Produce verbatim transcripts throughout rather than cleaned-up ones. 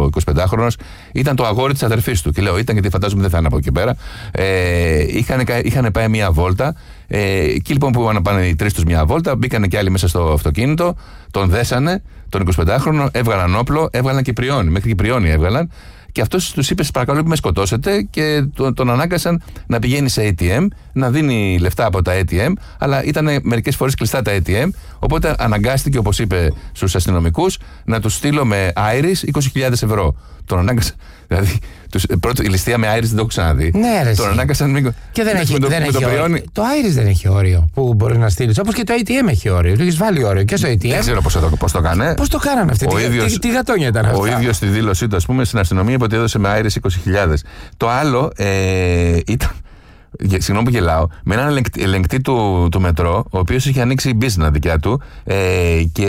ο εικοσιπεντάχρονος, ήταν το αγόρι της αδερφής του. Και λέω ήταν γιατί φαντάζομαι δεν θα είναι από εκεί πέρα. Ε, είχαν, είχαν πάει μια βόλτα. Ε, εκεί λοιπόν που είπαν να πάνε οι τρεις τους μια βόλτα, μπήκανε και άλλοι μέσα στο αυτοκίνητο, τον δέσανε, τον εικοσιπεντάχρονο, έβγαλαν όπλο, έβγαλαν και πριόνι. Μέχρι και πριόνι έβγαλαν. Και αυτός τους είπε: παρακαλώ, μην με σκοτώσετε, και τον, τον ανάγκασαν να πηγαίνει σε έι τι εμ, να δίνει λεφτά από τα έι τι εμ, αλλά ήταν μερικές φορές κλειστά τα έι τι εμ. Οπότε αναγκάστηκε, όπως είπε στους αστυνομικούς, να τους στείλω με Iris είκοσι χιλιάδες ευρώ. Τον ανάγκασαν. Δηλαδή, τους, πρώτο, η ληστεία με Iris δεν το έχω ξαναδεί. Ναι, ρε. Τον ανάγκασαν. Μην... Και δεν έχει, το, δεν έχει το, όριο. Το Iris δεν έχει όριο που μπορεί να στείλει. Όπως και το έι τι εμ έχει όριο. Το έχει βάλει όριο και στο έι τι εμ. Δεν ξέρω πώς το, πώς το κάνει. Πώς το κάνανε αυτοί. Τι, ίδιος, τι, τι γατόνια ήταν αυτά. Ο ίδιος στη δήλωσή του, ας πούμε, στην αστυνομία είπε ότι έδωσε με Iris είκοσι χιλιάδες. Το άλλο ε, ήταν. Συγγνώμη που γελάω, με έναν ελεγκτή του, του μετρό, ο οποίος είχε ανοίξει η business δικιά του ε, και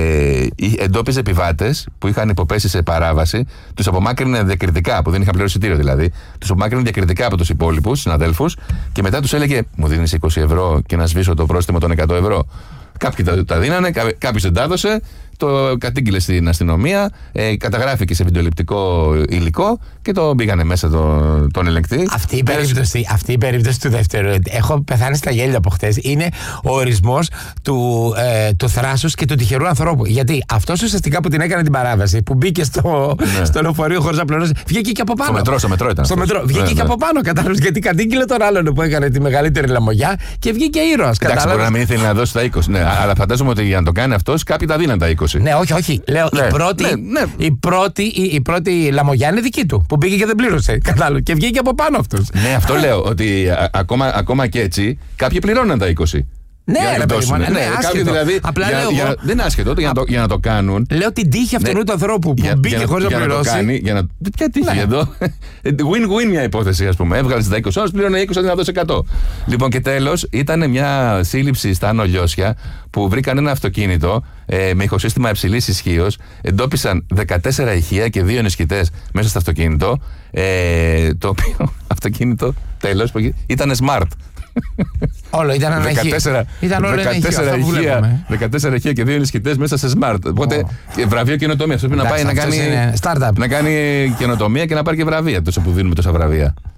εντόπιζε επιβάτες που είχαν υποπέσει σε παράβαση, τους απομάκρυνε διακριτικά, που δεν είχαν πληρώσει εισιτήριο δηλαδή, τους απομάκρυνε διακριτικά από τους υπόλοιπους συναδέλφους και μετά τους έλεγε: μου δίνεις είκοσι ευρώ και να σβήσω το πρόστιμο των εκατό ευρώ. Κάποιοι τα, τα δίνανε, κάποιος δεν τα έδωσε, το κατήγγειλε στην αστυνομία, ε, καταγράφηκε σε βιντεοληπτικό υλικό και το μπήκανε μέσα το, τον ελεγκτή. Αυτή η, περίπτωση, αυτή η περίπτωση του δεύτερου, έχω πεθάνει στα γέλια από χτες, είναι ο ορισμός του, ε, του θράσους και του τυχερού ανθρώπου. Γιατί αυτός ουσιαστικά που την έκανε την παράβαση, που μπήκε στο, ναι. στο λεωφορείο χωρίς να πληρώσει, βγήκε και από πάνω. Στο μετρό, στο μετρό ήταν. Στο μετρό, βγήκε ναι, και ναι. από πάνω, κατάλαβες. Γιατί κατήγγειλε τον άλλον που έκανε τη μεγαλύτερη λαμογιά και βγήκε ήρωας. Εντάξει, μπορεί να μην ήθελε να δώσει τα είκοσι. Ναι, αλλά φαντάζομαι ότι για να το κάνει αυτός, κάποιοι τα δίναν τα είκοσι. Ναι, όχι, όχι. Λέω, ναι, η, πρώτη, ναι, ναι. Η, πρώτη, η, η πρώτη λαμογιά είναι δική του. Που πήγε και δεν πλήρωσε. Κατάλαβε. Και βγήκε από πάνω αυτός. Ναι, αυτό λέω. Ότι α, ακόμα, ακόμα και έτσι, κάποιοι πληρώναν τα είκοσι. Ναι, ρε παιδί μου, ναι, ναι, άσχετο. Δηλαδή, απλά για, λέω για, εγώ, δεν είναι άσχετο για, να το, για να το κάνουν. Λέω την τύχη αυτού ναι, του ανθρώπου που για, μπήκε χωρίς να πληρώσει. Να κάνει, για να, ποια τύχη ναι. εδώ. Win-win μια υπόθεση, ας πούμε. Έβγαλε τα είκοσι ώρες, πλήρωνε είκοσι αντί να δώσει εκατό. Λοιπόν, και τέλος, ήταν μια σύλληψη στα Άνω Λιώσια που βρήκαν ένα αυτοκίνητο ε, με ηχοσύστημα υψηλής ισχύως. Εντόπισαν δεκατέσσερα ηχεία και δύο ενισχυτές μέσα στο αυτοκίνητο. Ε, το οποίο αυτοκίνητο, τέλος, ήταν smart. Όλο ήταν ένα δεκατέσσερα, ήταν όλο δεκατέσσερα, ηχεία, δεκατέσσερα ηχεία και δύο ενισχυτές μέσα σε smart. Οπότε oh. βραβείο καινοτομία. Πρέπει να πάει να κάνει, startup. να κάνει καινοτομία και να πάρει και βραβεία. Τόσο που δίνουμε τόσα βραβεία.